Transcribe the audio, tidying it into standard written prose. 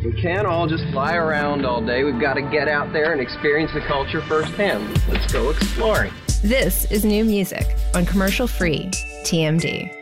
We can't all just lie around all day. We've got to get out there and experience the culture firsthand. Let's go exploring. This is New Music on commercial-free TMD.